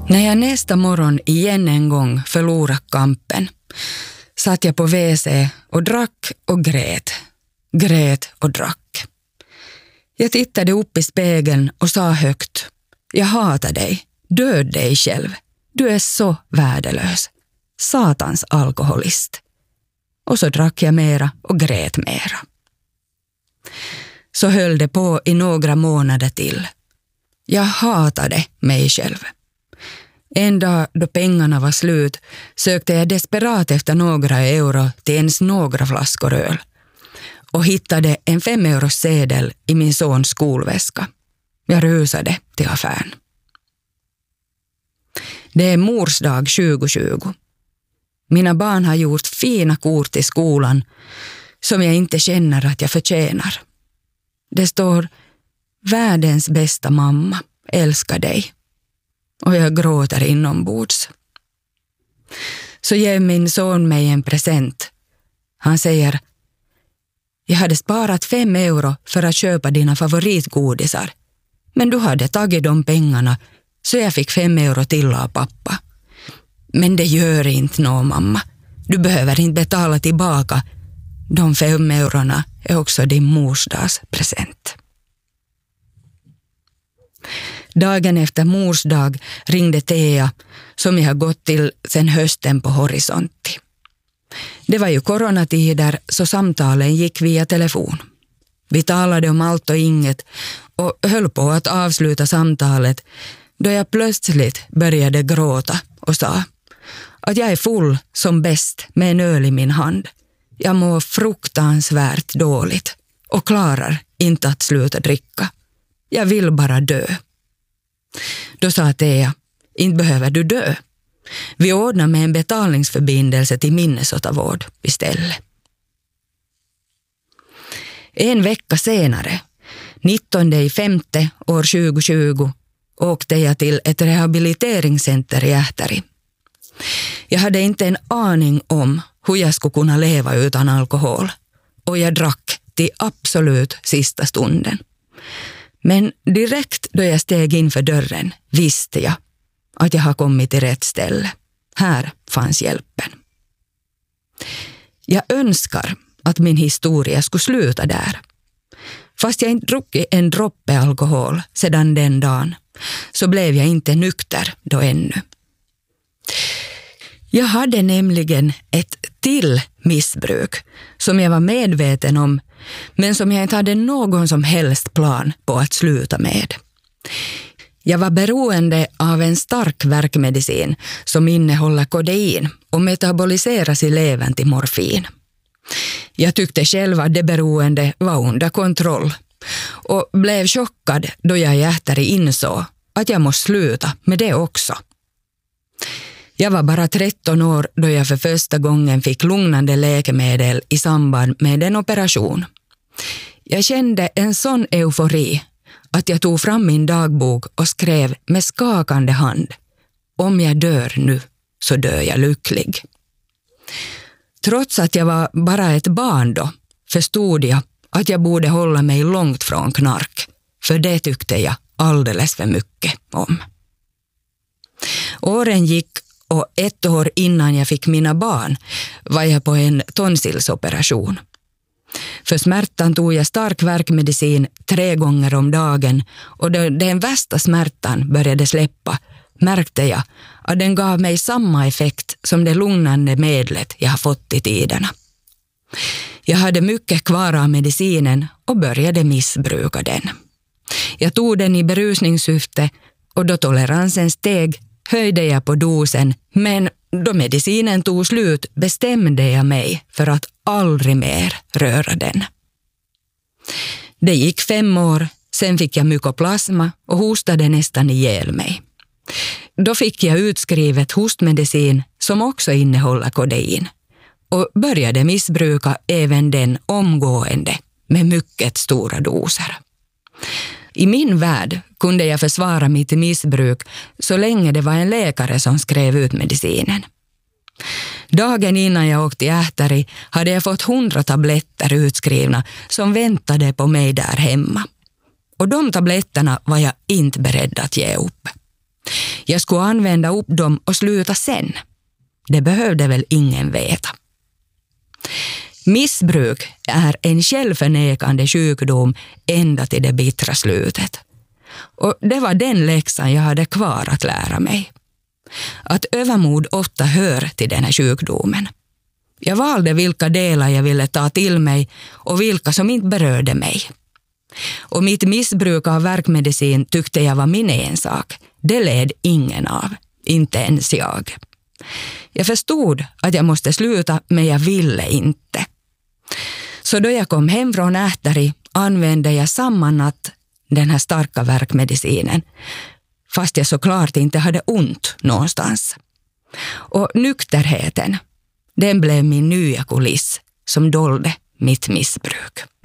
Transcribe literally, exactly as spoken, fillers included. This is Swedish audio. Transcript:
När jag nästa morgon igen en gång förlorade kampen satt jag på W C och drack och grät. Grät och drack. Jag tittade upp i spegeln och sa högt: jag hatar dig. Död dig själv. Du är så värdelös. Satans alkoholist. Och så drack jag mera och grät mera. Så höll det på i några månader till. Jag hatade mig själv. En dag då pengarna var slut sökte jag desperat efter några euro till ens några flaskor öl och hittade en fem euros sedel i min sons skolväska. Jag rusade till affären. Det är mors dag tjugo tjugo. Mina barn har gjort fina kort i skolan som jag inte känner att jag förtjänar. Det står: världens bästa mamma, älskar dig. Och jag gråter inombords. Så ger min son mig en present. Han säger: jag hade sparat fem euro för att köpa dina favoritgodisar. Men du hade tagit de pengarna så jag fick fem euro till av pappa. Men det gör inte nå, mamma. Du behöver inte betala tillbaka. De fem eurona är också din morsdags present. Dagen efter mors dag ringde Thea, som jag har gått till sedan hösten på Horisontti. Det var ju coronatider så samtalen gick via telefon. Vi talade om allt och inget och höll på att avsluta samtalet då jag plötsligt började gråta och sa att jag är full som bäst med en öl i min hand. Jag mår fruktansvärt dåligt och klarar inte att sluta dricka. Jag vill bara dö. Då sa Thea: inte behöver du dö. Vi ordnar med en betalningsförbindelse till Minnesotavård istället. En vecka senare, nittonde femte år tjugo tjugo, åkte jag till ett rehabiliteringscenter i Ähteri. Jag hade inte en aning om hur jag skulle kunna leva utan alkohol och jag drack till absolut sista stunden. Men direkt då jag steg in för dörren visste jag att jag har kommit till rätt ställe. Här fanns hjälpen. Jag önskar att min historia skulle sluta där. Fast jag inte druckit en droppe alkohol sedan den dagen så blev jag inte nykter då ännu. Jag hade nämligen ett till missbruk som jag var medveten om men som jag inte hade någon som helst plan på att sluta med. Jag var beroende av en stark värkmedicin som innehåller kodein och metaboliseras i levern till morfin. Jag tyckte själv att det beroende var under kontroll och blev chockad då jag i Ähteri insåg att jag måste sluta med det också. Jag var bara tretton år då jag för första gången fick lugnande läkemedel i samband med en operation. Jag kände en sån eufori att jag tog fram min dagbok och skrev med skakande hand: om jag dör nu så dör jag lycklig. Trots att jag var bara ett barn då förstod jag att jag borde hålla mig långt från knark, för det tyckte jag alldeles för mycket om. Åren gick och ett år innan jag fick mina barn var jag på en tonsillsoperation. För smärtan tog jag stark värkmedicin tre gånger om dagen och då den värsta smärtan började släppa märkte jag att den gav mig samma effekt som det lugnande medlet jag har fått i tiderna. Jag hade mycket kvar av medicinen och började missbruka den. Jag tog den i berusningssyfte och då toleransen steg höjde jag på dosen, men då medicinen tog slut bestämde jag mig för att aldrig mer röra den. Det gick fem år, sen fick jag mykoplasma och hostade nästan ihjäl mig. Då fick jag utskrivet hostmedicin som också innehåller kodein och började missbruka även den omgående med mycket stora doser. I min värld kunde jag försvara mitt missbruk så länge det var en läkare som skrev ut medicinen. Dagen innan jag åkte till Ähteri hade jag fått hundra tabletter utskrivna som väntade på mig där hemma. Och de tabletterna var jag inte beredd att ge upp. Jag skulle använda upp dem och sluta sen. Det behövde väl ingen veta. Missbruk är en självförnekande sjukdom ända till det bittra slutet. Och det var den läxan jag hade kvar att lära mig. Att övermod ofta hör till den här sjukdomen. Jag valde vilka delar jag ville ta till mig och vilka som inte berörde mig. Och mitt missbruk av värkmedicin tyckte jag var min ensak. Det led ingen av, inte ens jag. Jag förstod att jag måste sluta, men jag ville inte. Så då jag kom hem från Ähtari använde jag samma natt den här starka värkmedicinen, fast jag såklart inte hade ont någonstans. Och nykterheten, den blev min nya kuliss som dolde mitt missbruk.